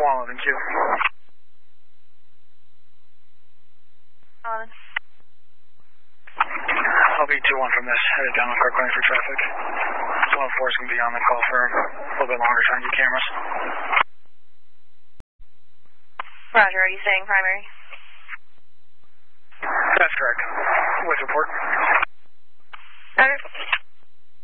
111 Q. I'll be 2-1 from this, headed down the Clark Lane for traffic. 104 is going to be on the call for a little bit longer time, view cameras. Roger, are you saying primary? That's correct. With report. Roger.